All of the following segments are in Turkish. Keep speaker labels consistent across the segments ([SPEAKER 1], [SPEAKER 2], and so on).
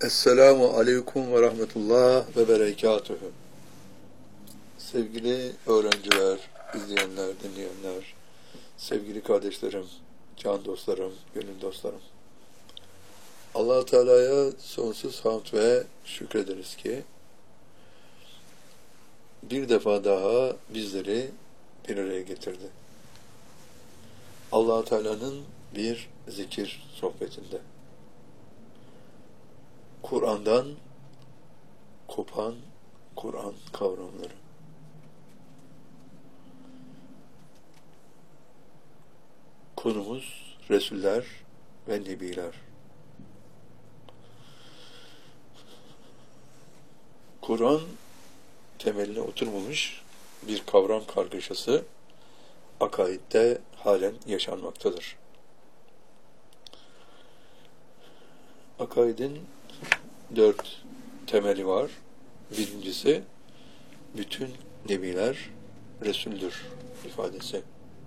[SPEAKER 1] Esselamu aleyküm ve rahmetullah ve berekatühü. Sevgili öğrenciler, izleyenler, dinleyenler, sevgili kardeşlerim, can dostlarım, gönül dostlarım. Allah-u Teala'ya sonsuz hamd ve şükrederiz ki bir defa daha bizleri bir araya getirdi. Allah-u Teala'nın bir zikir sohbetinde. Kur'an'dan kopan Kur'an kavramları. Konumuz Resuller ve Nebiler. Kur'an temeline oturmamış bir kavram kargaşası akaidde halen yaşanmaktadır. Akaidin 4 temeli var. Birincisi, bütün nebiler Resul'dür ifadesi.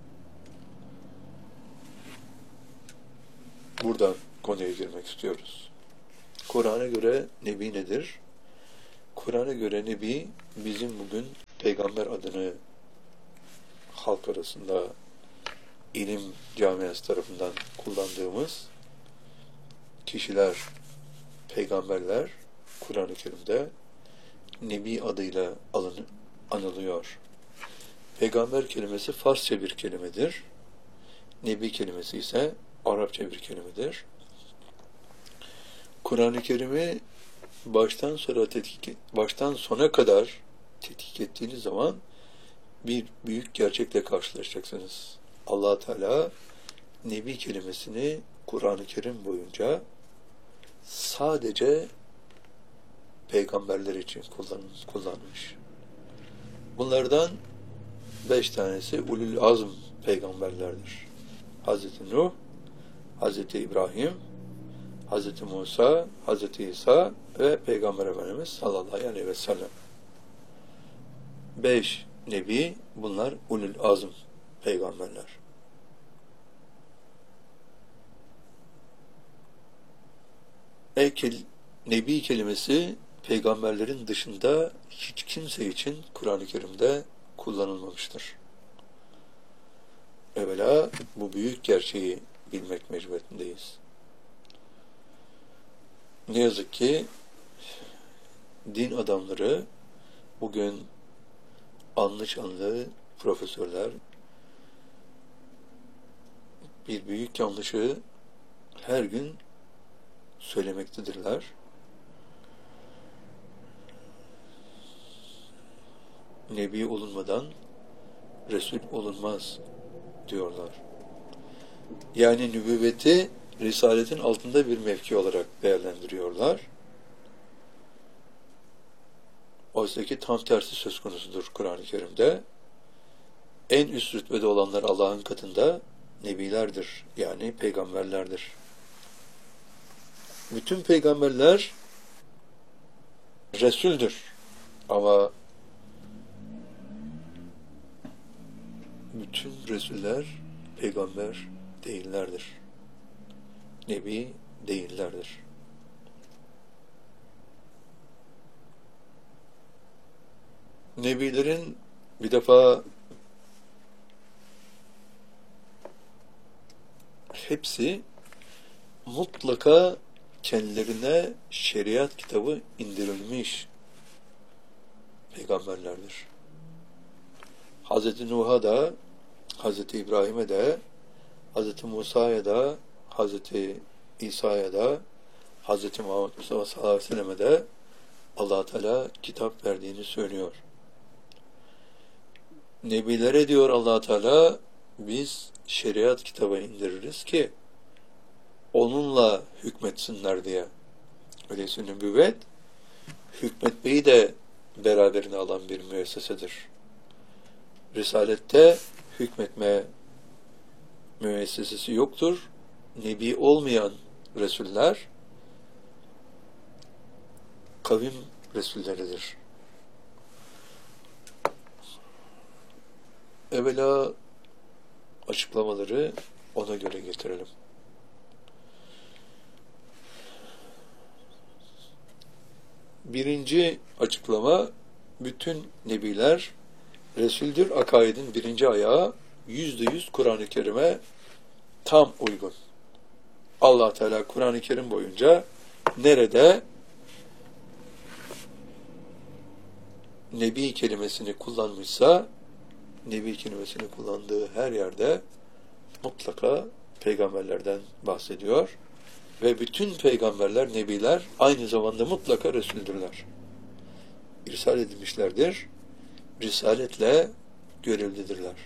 [SPEAKER 1] Buradan konuya girmek istiyoruz. Kur'an'a göre nebi nedir? Kur'an'a göre nebi, bizim bugün peygamber adını halk arasında ilim camiası tarafından kullandığımız kişiler, peygamberler Kur'an-ı Kerim'de nebi adıyla anılıyor. Peygamber kelimesi Farsça bir kelimedir. Nebi kelimesi ise Arapça bir kelimedir. Kur'an-ı Kerim'i baştan sona kadar tetkik ettiğiniz zaman bir büyük gerçekle karşılaşacaksınız. Allah Teala nebi kelimesini Kur'an-ı Kerim boyunca sadece peygamberler için kullanmış. Bunlardan 5 tanesi ulul azm peygamberlerdir. Hazreti Nuh, Hazreti İbrahim, Hazreti Musa, Hazreti İsa ve Peygamber Efendimiz sallallahu aleyhi ve sellem. 5 nebi, bunlar ulul azm peygamberler. Nebi kelimesi peygamberlerin dışında hiç kimse için Kur'an-ı Kerim'de kullanılmamıştır. Evvela bu büyük gerçeği bilmek mecburiyetindeyiz. Ne yazık ki din adamları bugün anlı şanlı profesörler bir büyük yanlışı her gün söylemektedirler. Nebi olunmadan Resul olunmaz diyorlar. Yani nübüvveti risaletin altında bir mevki olarak değerlendiriyorlar. Oysa ki tam tersi söz konusudur Kur'an-ı Kerim'de. En üst rütbede olanlar Allah'ın katında nebilerdir. Yani peygamberlerdir. Bütün peygamberler Resul'dür. Ama bütün Resuller peygamber değillerdir. Nebi değillerdir. Nebilerin bir defa hepsi mutlaka kendilerine şeriat kitabı indirilmiş peygamberlerdir. Hazreti Nuh'a da, Hazreti İbrahim'e de, Hazreti Musa'ya da, Hazreti İsa'ya da, Hazreti Muhammed Mustafa sallallahu aleyhi ve sellem'e de Allah Teala kitap verdiğini söylüyor. Nebilere diyor Allah Teala, biz şeriat kitabı indiririz ki onunla hükmetsinler diye. Öyleyse nübüvvet hükmetmeyi de beraberine alan bir müessesedir. Risalette hükmetme müessesesi yoktur. Nebi olmayan Resuller kavim Resulleridir. Evvela açıklamaları ona göre getirelim. birinci açıklama, bütün nebiler Resul'dür. Akaidin birinci ayağı %100 Kur'an-ı Kerim'e tam uygun. Allah Teala Kur'an-ı Kerim boyunca nerede Nebi kelimesini kullanmışsa, Nebi kelimesini kullandığı her yerde mutlaka peygamberlerden bahsediyor. Ve bütün peygamberler, nebiler aynı zamanda mutlaka Resuldürler. İrsal edilmişlerdir. Risaletle görevlidirler.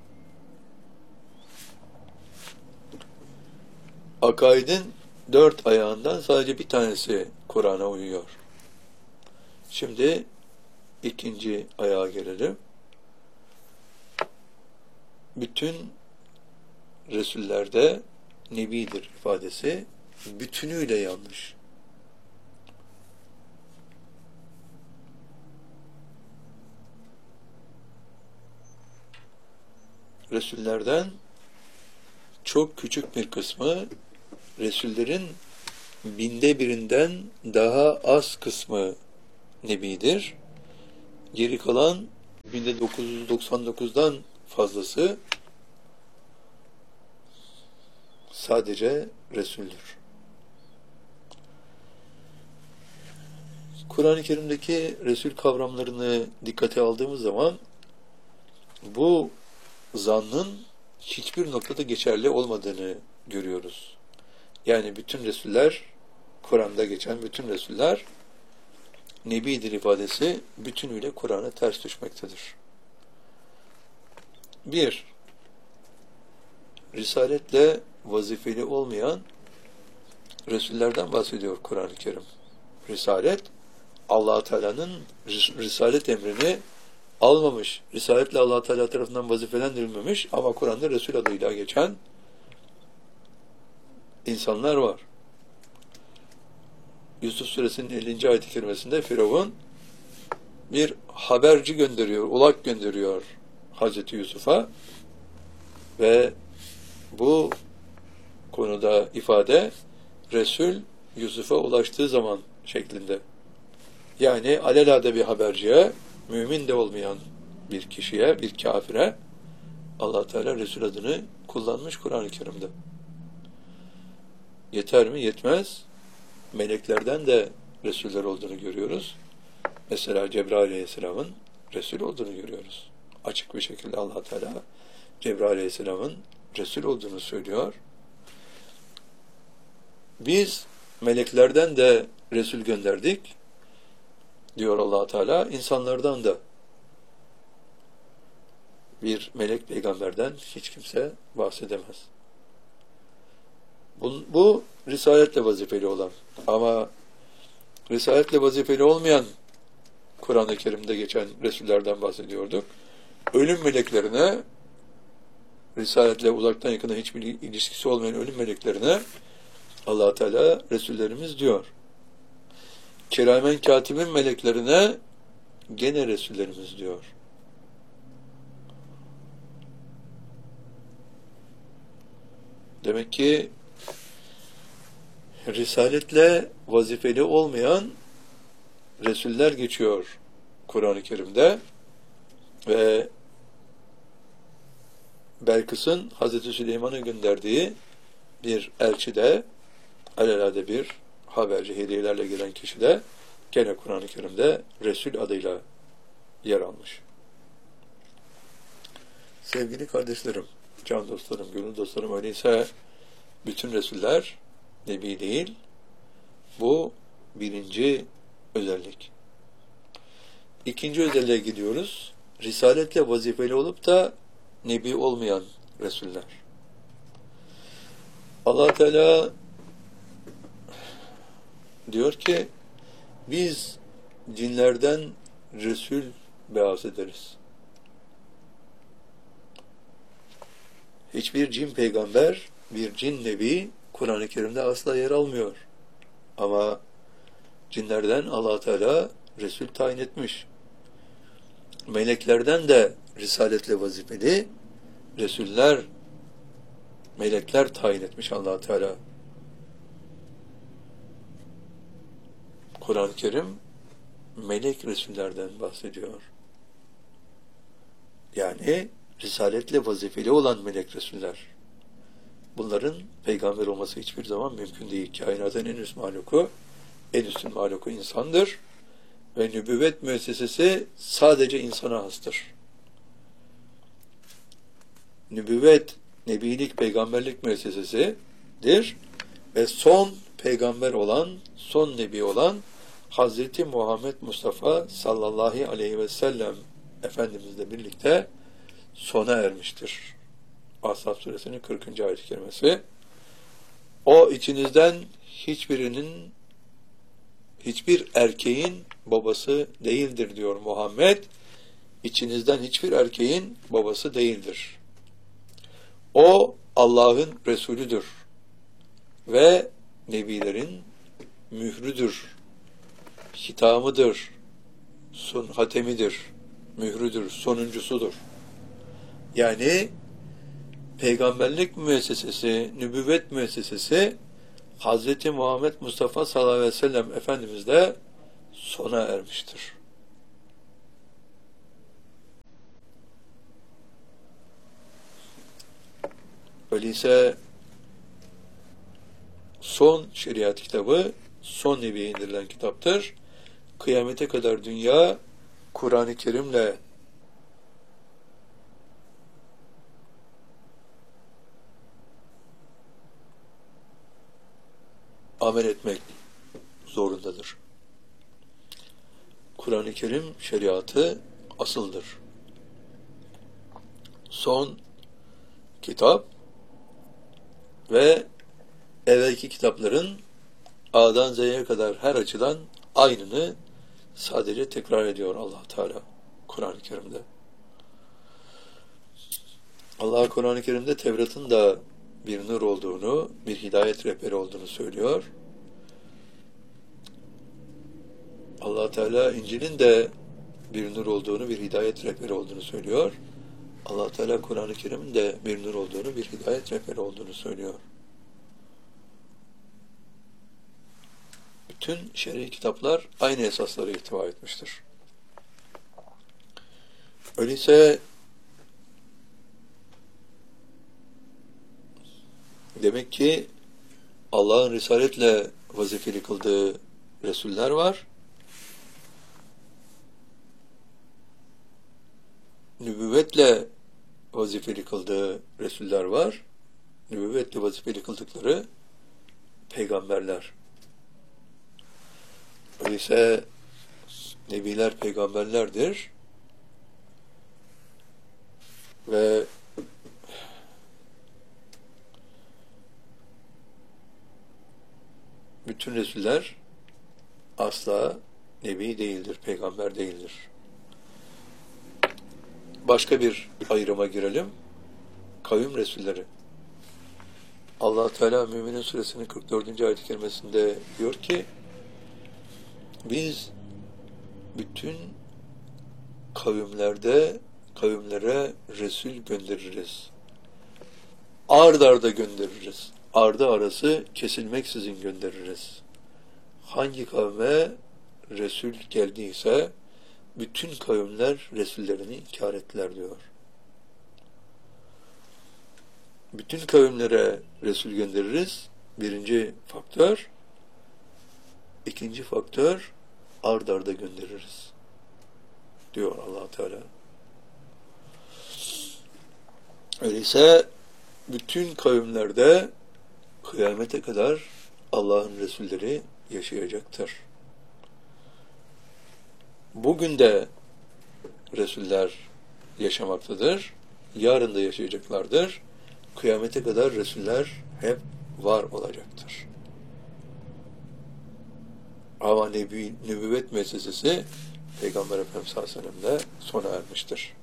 [SPEAKER 1] Akaidin 4 ayağından sadece bir tanesi Kur'an'a uyuyor. Şimdi ikinci ayağa gelelim. Bütün Resullerde Nebidir ifadesi bütünüyle yanlış. Resullerden çok küçük bir kısmı, Resullerin 1/1000'den daha az kısmı Nebidir. Geri kalan 1999'dan fazlası sadece Resul'dür. Kur'an-ı Kerim'deki Resul kavramlarını dikkate aldığımız zaman bu zannın hiçbir noktada geçerli olmadığını görüyoruz. Yani bütün Resuller, Kur'an'da geçen bütün Resuller Nebidir ifadesi bütünüyle Kur'an'a ters düşmektedir. 1. Risaletle vazifeli olmayan Resullerden bahsediyor Kur'an-ı Kerim. Risalet, Allah-u Teala'nın risalet emrini almamış, risaletle Allah-u Teala tarafından vazifelendirilmemiş ama Kur'an'da Resul adıyla geçen insanlar var. Yusuf Suresinin 50. ayet-i kerimesinde Firavun bir haberci gönderiyor, ulak gönderiyor Hazreti Yusuf'a ve bu konuda ifade Resul Yusuf'a ulaştığı zaman şeklinde. Yani alelade bir haberciye, mümin de olmayan bir kişiye, bir kafire Allah Teala Resul adını kullanmış Kur'an-ı Kerim'de. Yeter mi? Yetmez. Meleklerden de Resuller olduğunu görüyoruz. Mesela Cebrail Aleyhisselam'ın Resul olduğunu görüyoruz. Açık bir şekilde Allah Teala Cebrail Aleyhisselam'ın Resul olduğunu söylüyor. Biz meleklerden de Resul gönderdik diyor Allah Teala. İnsanlardan da bir melek peygamberden hiç kimse bahsedemez. Bu risaletle vazifeli olan ama risaletle vazifeli olmayan Kur'an-ı Kerim'de geçen Resullerden bahsediyorduk. Ölüm meleklerine, risaletle uzaktan yakına hiçbir ilişkisi olmayan ölüm meleklerine Allah Teala Resullerimiz diyor. Kiramen katibin meleklerine gene Resullerimiz diyor. Demek ki risaletle vazifeli olmayan Resuller geçiyor Kur'an-ı Kerim'de ve Belkıs'ın Hazreti Süleyman'a gönderdiği bir elçi de alelade bir haberci, hediyelerle gelen kişi de gene Kur'an-ı Kerim'de Resul adıyla yer almış. Sevgili kardeşlerim, can dostlarım, gönül dostlarım, öyleyse bütün Resuller Nebi değil. Bu birinci özellik. İkinci özelliğe gidiyoruz. Risaletle vazifeli olup da Nebi olmayan Resuller. Allah Teala diyor ki biz cinlerden Resul be'as ederiz. Hiçbir cin peygamber, bir cin nebi Kur'an-ı Kerim'de asla yer almıyor. Ama cinlerden Allah Teala Resul tayin etmiş. Meleklerden de risaletle vazifeli Resuller, melekler tayin etmiş Allah Teala. Kur'an-ı Kerim melek Resullerden bahsediyor. Yani risaletle vazifeli olan melek Resuller. Bunların peygamber olması hiçbir zaman mümkün değil. Kainatın en üst mahluku, en üstün mahluku insandır. Ve nübüvvet müessesesi sadece insana hastır. Nübüvvet, nebilik, peygamberlik müessesesidir. Ve son peygamber olan, son nebi olan Hazreti Muhammed Mustafa sallallahu aleyhi ve sellem Efendimizle birlikte sona ermiştir. Ahzab suresinin 40. ayet-i kerimesi. O içinizden hiçbir erkeğin babası değildir diyor Muhammed. İçinizden hiçbir erkeğin babası değildir. O Allah'ın Resulüdür ve nebilerin mührüdür, hitamıdır, hatemidir, mührüdür, sonuncusudur. Yani peygamberlik müessesesi, nübüvvet müessesesi Hz. Muhammed Mustafa sallallahu aleyhi ve sellem Efendimiz'de sona ermiştir. Öyleyse son şeriat kitabı, son nebiye indirilen kitaptır. Kıyamete kadar dünya Kur'an-ı Kerim'le amel etmek zorundadır. Kur'an-ı Kerim şeriatı asıldır. Son kitap ve evvelki kitapların A'dan Z'ye kadar her açıdan aynını sadece tekrar ediyor Allah Teala Kur'an-ı Kerim'de. Allah Kur'an-ı Kerim'de Tevrat'ın da bir nur olduğunu, bir hidayet rehberi olduğunu söylüyor. Allah Teala İncil'in de bir nur olduğunu, bir hidayet rehberi olduğunu söylüyor. Allah Teala Kur'an-ı Kerim'in de bir nur olduğunu, bir hidayet rehberi olduğunu söylüyor. Bütün şer'i kitaplar aynı esasları ihtiva etmiştir. Öyleyse demek ki Allah'ın risaletle vazifeli kıldığı Resuller var. Nübüvvetle vazifeli kıldığı Resuller var. Nübüvvetle vazifeli kıldıkları peygamberler. Öyleyse nebiler peygamberlerdir. Ve bütün Resuller asla nebi değildir, peygamber değildir. Başka bir ayrıma girelim. Kavim Resulleri. Allah Teala Müminin Suresinin 44. ayet-i kerimesinde diyor ki biz bütün kavimlere Resul göndeririz. Ard arda göndeririz. Ardı arası kesilmeksizin göndeririz. Hangi kavme Resul geldiyse bütün kavimler Resullerini inkar ettiler diyor. Bütün kavimlere Resul göndeririz. Birinci faktör. İkinci faktör, ard arda göndeririz diyor Allah Teala. Öyleyse bütün kavimlerde kıyamete kadar Allah'ın Resulleri yaşayacaktır. Bugün de Resuller yaşamaktadır. Yarın da yaşayacaklardır. Kıyamete kadar Resuller hep var olacaktır. Ama nübüvvet müessesesi Peygamber Efendimiz sallallahu aleyhi ve sellem'le sona ermiştir.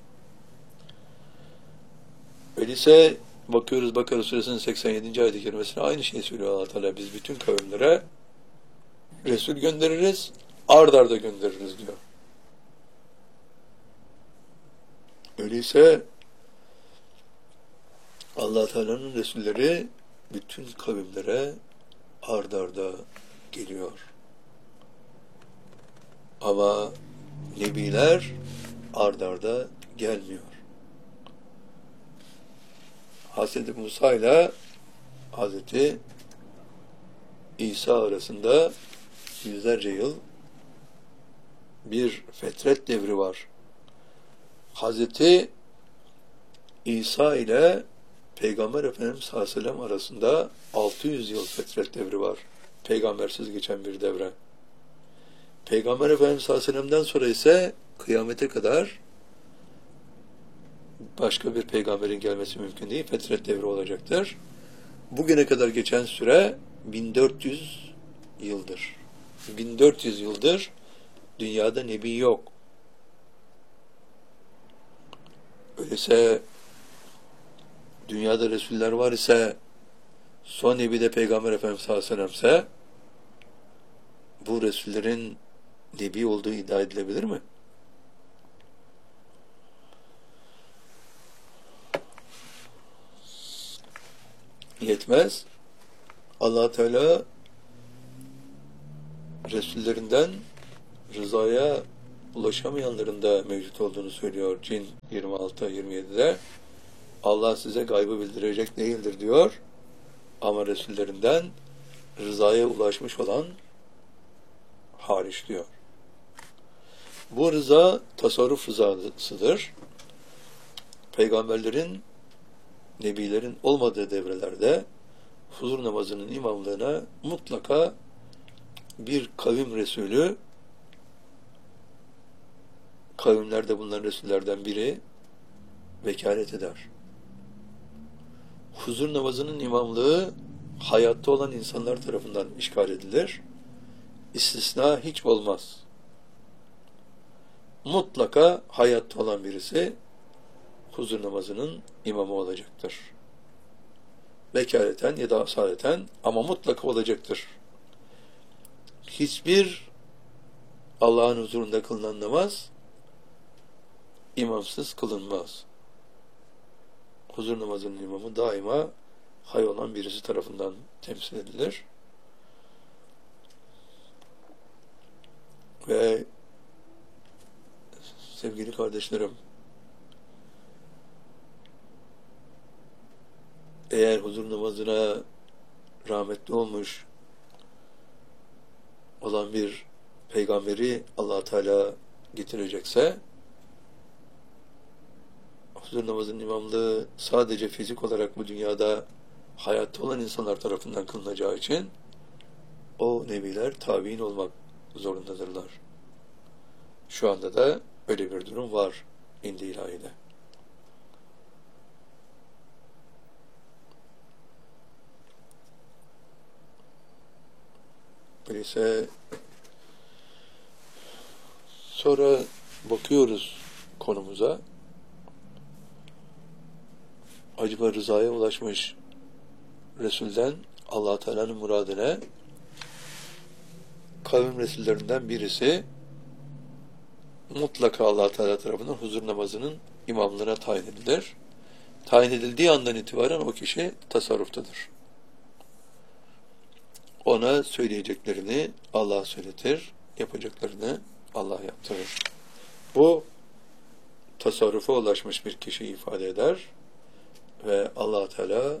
[SPEAKER 1] Öyleyse bakıyoruz Bakara Suresinin 87. ayet-i kerimesine aynı şeyi söylüyor Allah Teala. Biz bütün kavimlere Resul göndeririz, ard arda göndeririz diyor. Öyleyse Allah Teala'nın Resulleri bütün kavimlere ard arda geliyor. Ama nebiler ard arda gelmiyor. Hazreti Musa ile Hazreti İsa arasında yüzlerce yıl bir fetret devri var. Hazreti İsa ile Peygamber Efendimiz sallallahu aleyhi ve sellem arasında 600 yıl fetret devri var. Peygambersiz geçen bir devre. Peygamber Efendimiz sallallahu aleyhi ve sellem'den sonra ise kıyamete kadar başka bir peygamberin gelmesi mümkün değil. Fetret devri olacaktır. Bugüne kadar geçen süre 1400 yıldır. 1400 yıldır dünyada nebi yok. Öyleyse dünyada Resuller var ise son nebi de Peygamber Efendimiz sallallahu aleyhi ve sellem ise bu Resullerin nebi olduğu iddia edilebilir mi? Yetmez. Allah Teala Resullerinden rızaya ulaşamayanların da mevcut olduğunu söylüyor. Cin 26-27'de Allah size gaybı bildirecek değildir diyor. Ama Resullerinden rızaya ulaşmış olan hariç diyor. Bu rıza tasarruf rızasıdır. Peygamberlerin, nebilerin olmadığı devrelerde huzur namazının imamlığına mutlaka bir kavim Resulü, kavimlerde bulunan Resullerden biri vekalet eder. Huzur namazının imamlığı hayatta olan insanlar tarafından işgal edilir. İstisna hiç olmaz. Mutlaka hayatta olan birisi huzur namazının imamı olacaktır. Vekaleten ya da asaleten ama mutlaka olacaktır. Hiçbir Allah'ın huzurunda kılınan namaz imamsız kılınmaz. Huzur namazının imamı daima hay olan birisi tarafından temsil edilir. Ve sevgili kardeşlerim, eğer huzur namazına rahmetli olmuş olan bir peygamberi Allah Teala getirecekse, huzur namazının imamlığı sadece fizik olarak bu dünyada hayatta olan insanlar tarafından kılınacağı için o nebiler tabiin olmak zorundadırlar. Şu anda da öyle bir durum var indi ilahide. Öyleyse sonra bakıyoruz konumuza. Acaba rızaya ulaşmış Resul'den Allah Teala'nın muradına kavim Resullerinden birisi mutlaka Allah Teala tarafından huzur namazının imamlığına tayin edilir. Tayin edildiği andan itibaren o kişi tasarruftadır. Ona söyleyeceklerini Allah söyletir, yapacaklarını Allah yaptırır. Bu tasarrufa ulaşmış bir kişi ifade eder ve Allah Teala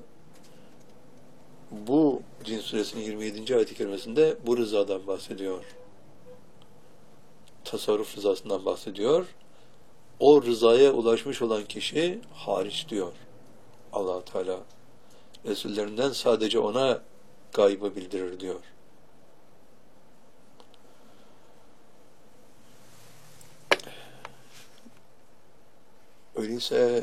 [SPEAKER 1] bu Cin suresinin 27. ayet-i kerimesinde bu rızadan bahsediyor. Tasarruf rızasından bahsediyor. O rızaya ulaşmış olan kişi hariç diyor Allah Teala. Resullerinden sadece ona gaybı bildirir diyor. Öyleyse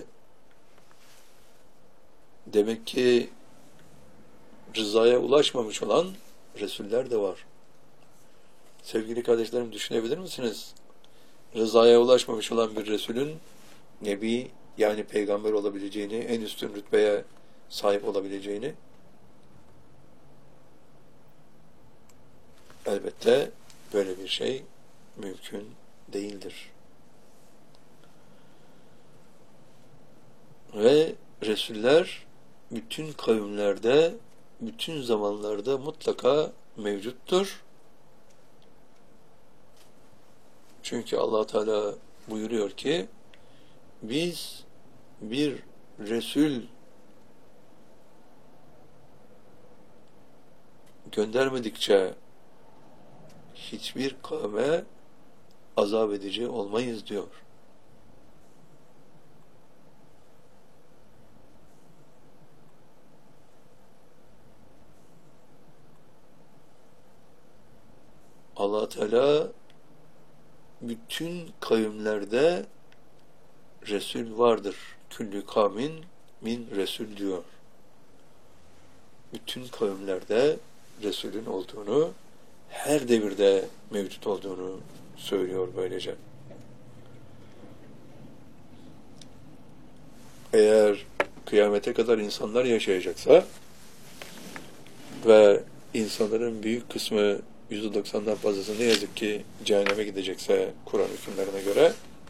[SPEAKER 1] demek ki rızaya ulaşmamış olan Resuller de var. Sevgili kardeşlerim, düşünebilir misiniz? Rızaya ulaşmamış olan bir Resulün Nebi, yani peygamber olabileceğini, en üstün rütbeye sahip olabileceğini? Elbette böyle bir şey mümkün değildir. Ve Resuller bütün kavimlerde, bütün zamanlarda mutlaka mevcuttur. Çünkü Allah Teala buyuruyor ki biz bir Resul göndermedikçe hiçbir kavme azap edici olmayız diyor. Allah Teala bütün kavimlerde Resul vardır. Küllü kavmin min Resul diyor. Bütün kavimlerde Resulün olduğunu, her devirde mevcut olduğunu söylüyor böylece. Eğer kıyamete kadar insanlar yaşayacaksa ve insanların büyük kısmı %90'dan fazlası ne yazık ki cehenneme gidecekse Kur'an hükümlerine göre,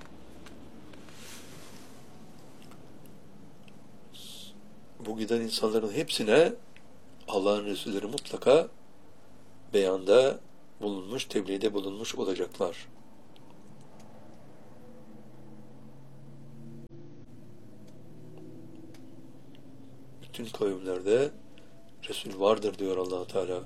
[SPEAKER 1] bu giden insanların hepsine Allah'ın Resulleri mutlaka beyanda bulunmuş, tebliğde bulunmuş olacaklar. Bütün kavimlerde Resul vardır diyor Allah Teala.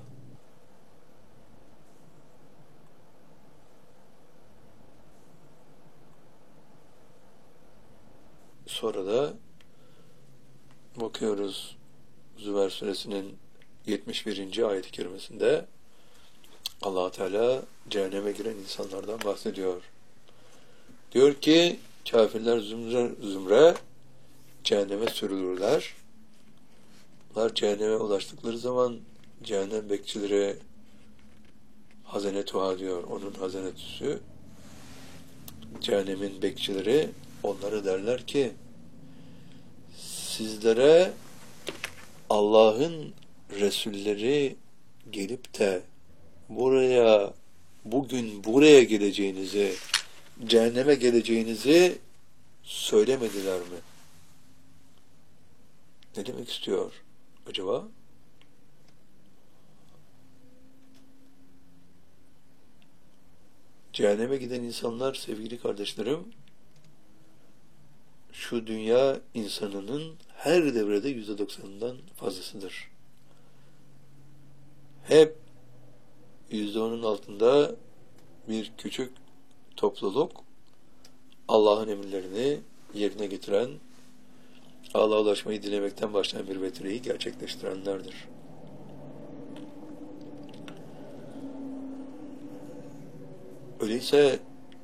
[SPEAKER 1] Sonra da bakıyoruz Zümer suresinin 71. ayet-i kerimesinde Allah Teala cehenneme giren insanlardan bahsediyor. Diyor ki kafirler zümre cehenneme sürülürler. Bunlar cehenneme ulaştıkları zaman cehennem bekçileri hazenetuha diyor. Onun hazenetüsü, cehennemin bekçileri onlara derler ki sizlere Allah'ın Resulleri gelip de bugün buraya geleceğinizi, cehenneme geleceğinizi söylemediler mi? Ne demek istiyor acaba? Cehenneme giden insanlar sevgili kardeşlerim, şu dünya insanının her devrede %90'ından fazlasıdır. Hep %10'un altında bir küçük topluluk Allah'ın emirlerini yerine getiren, Allah'a ulaşmayı dilemekten başlayan bir vetireyi gerçekleştirenlerdir. Öyleyse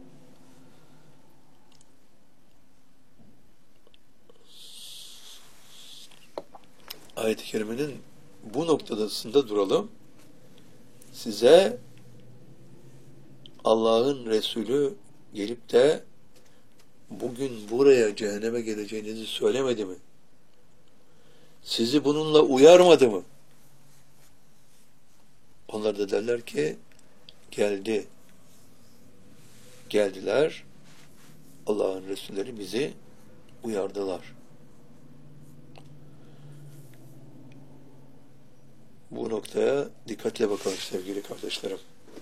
[SPEAKER 1] ayet-i kerimenin bu noktasında duralım. Size Allah'ın Resulü gelip de bugün buraya cehenneme geleceğinizi söylemedi mi? Sizi bununla uyarmadı mı? Onlar da derler ki geldiler, Allah'ın Resulleri bizi uyardılar. Bu noktaya dikkatle bakalım sevgili kardeşlerim.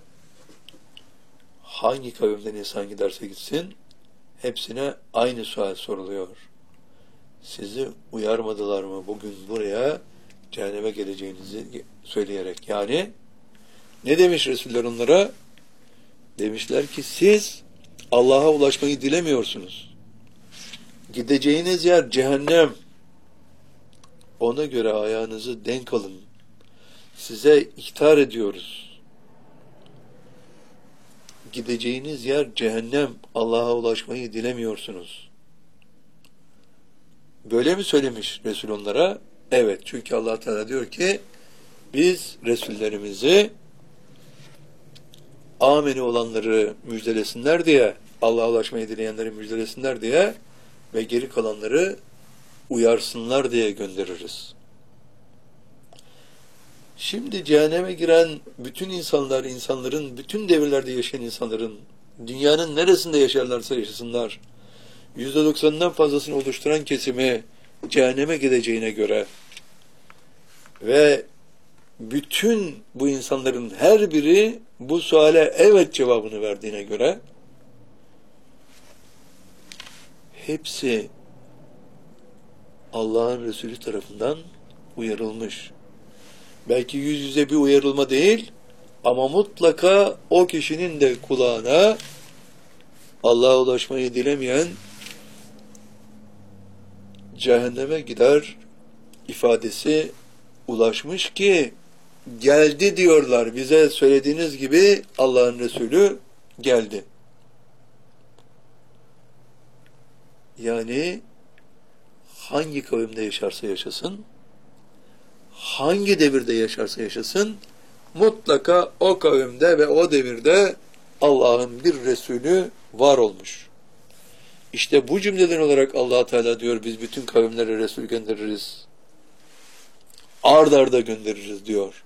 [SPEAKER 1] Hangi kavimden insan giderse gitsin, hepsine aynı sual soruluyor. Sizi uyarmadılar mı bugün buraya cehenneme geleceğinizi söyleyerek? Yani ne demiş Resuller onlara? Demişler ki siz Allah'a ulaşmayı dilemiyorsunuz. Gideceğiniz yer cehennem. Ona göre ayağınızı denk alın. Size ihtar ediyoruz. Gideceğiniz yer cehennem. Allah'a ulaşmayı dilemiyorsunuz. Böyle mi söylemiş Resul onlara? Evet. Çünkü Allah Teala diyor ki biz Resullerimizi ameni olanları müjdelesinler diye, Allah'a ulaşmayı dileyenleri müjdelesinler diye ve geri kalanları uyarsınlar diye göndeririz. Şimdi cehenneme giren bütün insanların, bütün devirlerde yaşayan insanların, dünyanın neresinde yaşarlarsa yaşasınlar, %90'dan fazlasını oluşturan kesimi cehenneme gideceğine göre ve bütün bu insanların her biri bu suale evet cevabını verdiğine göre hepsi Allah'ın Resulü tarafından uyarılmış. Belki yüz yüze bir uyarılma değil, ama mutlaka o kişinin de kulağına Allah'a ulaşmayı dilemeyen cehenneme gider ifadesi ulaşmış ki geldi diyorlar. Bize söylediğiniz gibi Allah'ın Resulü geldi. Yani hangi kavimde yaşarsa yaşasın, hangi devirde yaşarsa yaşasın, mutlaka o kavimde ve o devirde Allah'ın bir Resulü var olmuş. İşte bu cümleden olarak Allah Teala diyor, biz bütün kavimlere Resul göndeririz. Ard arda göndeririz diyor.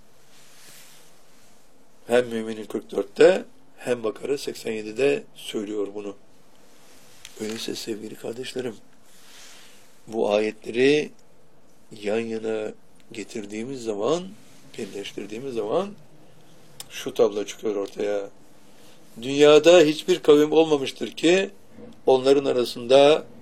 [SPEAKER 1] Hem Mü'minin 44'te hem Bakara 87'de söylüyor bunu. Öyleyse sevgili kardeşlerim, bu ayetleri yan yana getirdiğimiz zaman, birleştirdiğimiz zaman şu tablo çıkıyor ortaya. Dünyada hiçbir kavim olmamıştır ki onların arasında